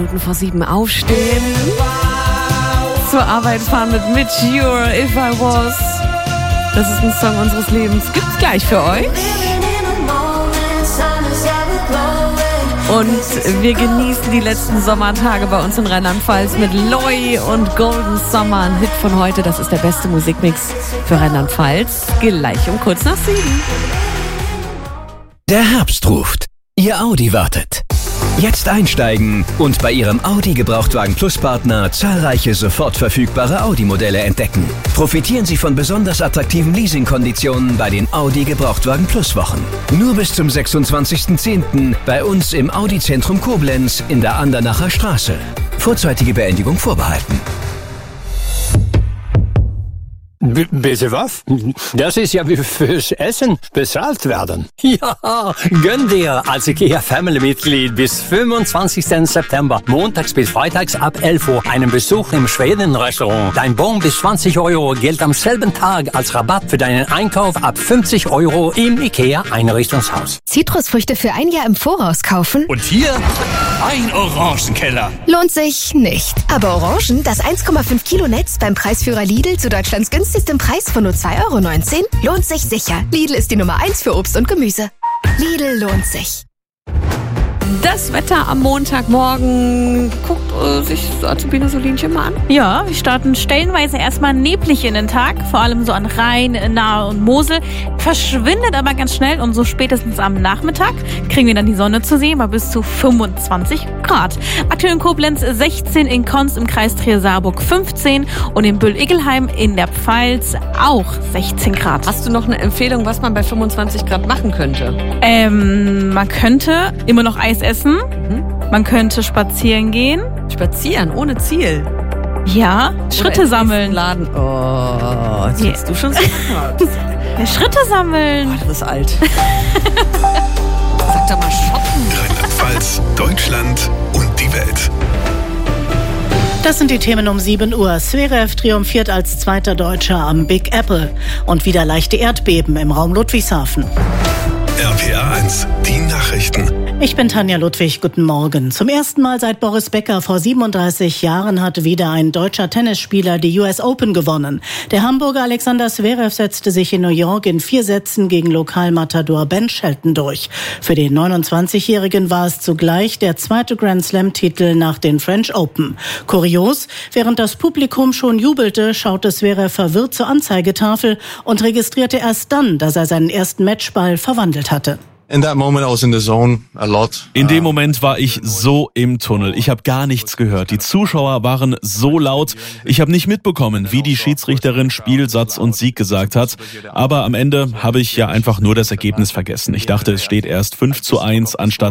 Minuten vor 7 aufstehen, zur Arbeit fahren mit Mitch Ure, If I Was. Das ist ein Song unseres Lebens. Gibt's gleich für euch. Und wir genießen die letzten Sommertage bei uns in Rheinland-Pfalz mit Loi und Golden Summer. Ein Hit von heute, das ist der beste Musikmix für Rheinland-Pfalz. Gleich um kurz nach 7. Der Herbst ruft. Ihr Audi wartet. Jetzt einsteigen und bei Ihrem Audi Gebrauchtwagen Plus Partner zahlreiche sofort verfügbare Audi-Modelle entdecken. Profitieren Sie von besonders attraktiven Leasingkonditionen bei den Audi Gebrauchtwagen Plus Wochen. Nur bis zum 26.10. bei uns im Audi Zentrum Koblenz in der Andernacher Straße. Vorzeitige Beendigung vorbehalten. Bitte was? Das ist ja wie fürs Essen bezahlt werden. Ja, gönn dir als IKEA Family-Mitglied bis 25. September, montags bis freitags ab 11 Uhr, einen Besuch im Schweden-Restaurant. Dein Bon bis 20 Euro gilt am selben Tag als Rabatt für deinen Einkauf ab 50 Euro im IKEA Einrichtungshaus. Zitrusfrüchte für ein Jahr im Voraus kaufen? Und hier ein Orangenkeller. Lohnt sich nicht. Aber Orangen, das 1,5 Kilo Netz beim Preisführer Lidl zu Deutschlands günstigsten Preis von nur 2,19 Euro, lohnt sich sicher. Lidl ist die Nummer 1 für Obst und Gemüse. Lidl lohnt sich. Das Wetter am Montagmorgen. Guckt sich Azubine Solinchen mal an. Ja, wir starten stellenweise erstmal neblig in den Tag, vor allem so an Rhein, Nahe und Mosel. Verschwindet aber ganz schnell und so spätestens am Nachmittag kriegen wir dann die Sonne zu sehen, bei bis zu 25 Grad. Aktuell in Koblenz 16, in Konz im Kreis Trier-Saarburg 15 und in Bühl-Iggelheim in der Pfalz auch 16 Grad. Hast du noch eine Empfehlung, was man bei 25 Grad machen könnte? Man könnte immer noch Eis essen. Man könnte spazieren gehen. Spazieren, ohne Ziel. Ja, Schritte sammeln. Laden. Oh, jetzt bist du schon so hart. Ja, Schritte sammeln. Oh, du bist alt. Sag doch mal shoppen. Rheinland-Pfalz, Deutschland und die Welt. Das sind die Themen um 7 Uhr. Zverev triumphiert als zweiter Deutscher am Big Apple. Und wieder leichte Erdbeben im Raum Ludwigshafen. RPA 1, die Nachrichten. Ich bin Tanja Ludwig, guten Morgen. Zum ersten Mal seit Boris Becker vor 37 Jahren hat wieder ein deutscher Tennisspieler die US Open gewonnen. Der Hamburger Alexander Zverev setzte sich in New York in 4 Sätzen gegen Lokalmatador Ben Shelton durch. Für den 29-Jährigen war es zugleich der zweite Grand-Slam-Titel nach den French Open. Kurios, während das Publikum schon jubelte, schaute Zverev verwirrt zur Anzeigetafel und registrierte erst dann, dass er seinen ersten Matchball verwandelt hatte. In dem Moment war ich so im Tunnel. Ich habe gar nichts gehört. Die Zuschauer waren so laut. Ich habe nicht mitbekommen, wie die Schiedsrichterin Spielsatz und Sieg gesagt hat. Aber am Ende habe ich ja einfach nur das Ergebnis vergessen. Ich dachte, es steht erst 5:1 anstatt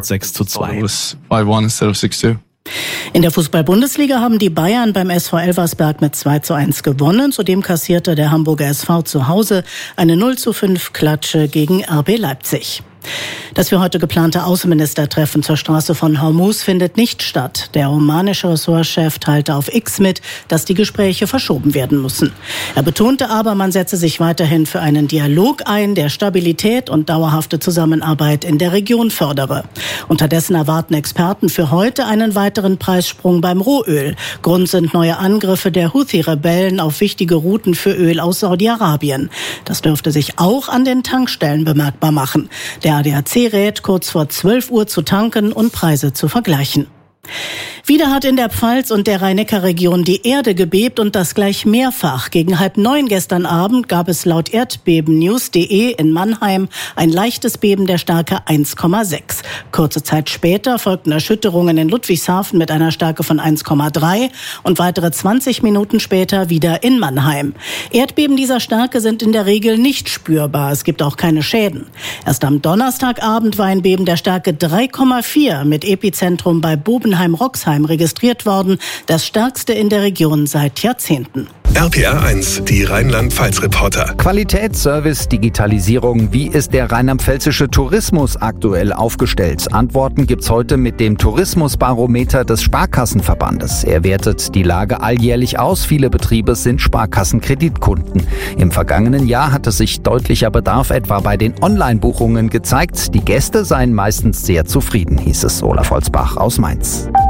6:2. In der Fußball-Bundesliga haben die Bayern beim SV Elversberg mit 2:1 gewonnen. Zudem kassierte der Hamburger SV zu Hause eine 0:5 Klatsche gegen RB Leipzig. Das für heute geplante Außenministertreffen zur Straße von Hormuz findet nicht statt. Der omanische Ressortchef teilte auf X mit, dass die Gespräche verschoben werden müssen. Er betonte aber, man setze sich weiterhin für einen Dialog ein, der Stabilität und dauerhafte Zusammenarbeit in der Region fördere. Unterdessen erwarten Experten für heute einen weiteren Preissprung beim Rohöl. Grund sind neue Angriffe der Houthi-Rebellen auf wichtige Routen für Öl aus Saudi-Arabien. Das dürfte sich auch an den Tankstellen bemerkbar machen. Der ADAC rät, kurz vor 12 Uhr zu tanken und Preise zu vergleichen. Wieder hat in der Pfalz und der Rhein-Neckar-Region die Erde gebebt und das gleich mehrfach. Gegen 8:30 gestern Abend gab es laut erdbebennews.de in Mannheim ein leichtes Beben der Stärke 1,6. Kurze Zeit später folgten Erschütterungen in Ludwigshafen mit einer Stärke von 1,3 und weitere 20 Minuten später wieder in Mannheim. Erdbeben dieser Stärke sind in der Regel nicht spürbar. Es gibt auch keine Schäden. Erst am Donnerstagabend war ein Beben der Stärke 3,4 mit Epizentrum bei Bobenheim-Roxheim registriert worden, das stärkste in der Region seit Jahrzehnten. RPA 1, die Rheinland-Pfalz-Reporter. Qualität, Service, Digitalisierung. Wie ist der rheinland-pfälzische Tourismus aktuell aufgestellt? Antworten gibt's heute mit dem Tourismusbarometer des Sparkassenverbandes. Er wertet die Lage alljährlich aus. Viele Betriebe sind Sparkassenkreditkunden. Im vergangenen Jahr hatte sich deutlicher Bedarf etwa bei den Online-Buchungen gezeigt. Die Gäste seien meistens sehr zufrieden, hieß es Olaf Holzbach aus Mainz.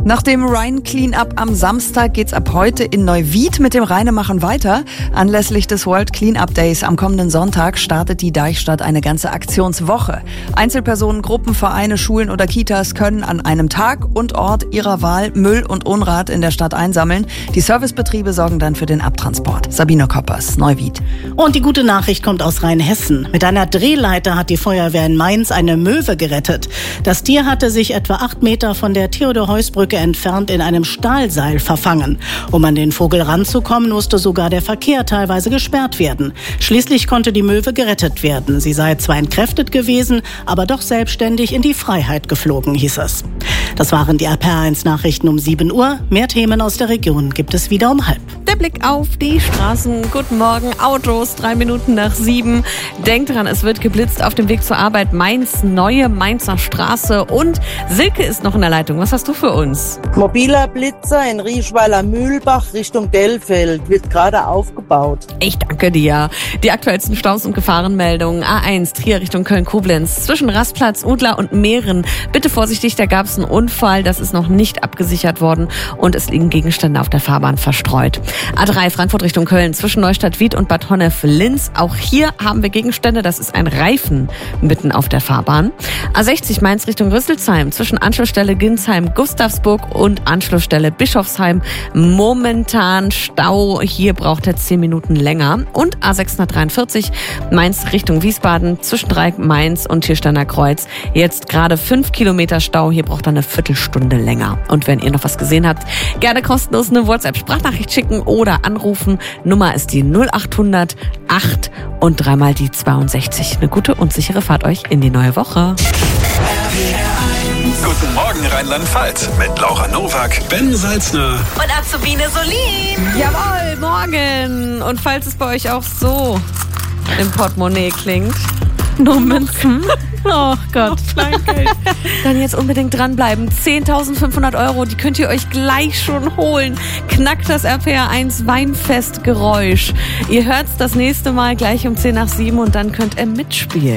Nach dem Rhein-Cleanup am Samstag geht's ab heute in Neuwied mit dem Rheinemachen weiter. Anlässlich des World Cleanup Days am kommenden Sonntag startet die Deichstadt eine ganze Aktionswoche. Einzelpersonen, Gruppen, Vereine, Schulen oder Kitas können an einem Tag und Ort ihrer Wahl Müll und Unrat in der Stadt einsammeln. Die Servicebetriebe sorgen dann für den Abtransport. Sabine Koppers, Neuwied. Und die gute Nachricht kommt aus Rheinhessen. Mit einer Drehleiter hat die Feuerwehr in Mainz eine Möwe gerettet. Das Tier hatte sich etwa 8 Meter von der Theodor-Heuss-Brücke entfernt in einem Stahlseil verfangen. Um an den Vogel ranzukommen, musste sogar der Verkehr teilweise gesperrt werden. Schließlich konnte die Möwe gerettet werden. Sie sei zwar entkräftet gewesen, aber doch selbstständig in die Freiheit geflogen, hieß es. Das waren die RPR1-Nachrichten um 7 Uhr. Mehr Themen aus der Region gibt es wieder um 6:30. Der Blick auf die Straßen. Guten Morgen, Autos, 3 Minuten nach 7. Denkt dran, es wird geblitzt auf dem Weg zur Arbeit. Mainz, neue Mainzer Straße. Und Silke ist noch in der Leitung. Was hast du für uns? Mobiler Blitzer in Rieschweiler-Mühlbach Richtung Dellfeld wird gerade aufgebaut. Ich danke dir. Die aktuellsten Staus und Gefahrenmeldungen. A1 Trier Richtung Köln-Koblenz. Zwischen Rastplatz, Udler und Meeren. Bitte vorsichtig, da gab es einen Unfall. Das ist noch nicht abgesichert worden und es liegen Gegenstände auf der Fahrbahn verstreut. A3 Frankfurt Richtung Köln. Zwischen Neustadt-Wied und Bad Honnef-Linz. Auch hier haben wir Gegenstände. Das ist ein Reifen mitten auf der Fahrbahn. A60 Mainz Richtung Rüsselsheim. Zwischen Anschlussstelle Ginsheim-Gustavsburg und Anschlussstelle Bischofsheim. Momentan Stau. Hier braucht er 10 Minuten länger. Und A643 Mainz Richtung Wiesbaden. Zwischen Dreieck Mainz und Tirsteiner Kreuz. Jetzt gerade 5 Kilometer Stau. Hier braucht er eine Viertelstunde länger. Und wenn ihr noch was gesehen habt, gerne kostenlos eine WhatsApp-Sprachnachricht schicken oder anrufen. Nummer ist die 0800 8 und 3 die 62. Eine gute und sichere Fahrt euch in die neue Woche. Guten Morgen Rheinland-Pfalz mit Laura Nowak, Ben Salzner und Azubine Solin. Jawohl, morgen. Und falls es bei euch auch so im Portemonnaie klingt, nur Münzen. Oh Gott, Kleingeld. Dann jetzt unbedingt dranbleiben. 10.500 €, die könnt ihr euch gleich schon holen. Knackt das RPR1 Weinfestgeräusch. Ihr hört's das nächste Mal gleich um 6:50 und dann könnt ihr mitspielen.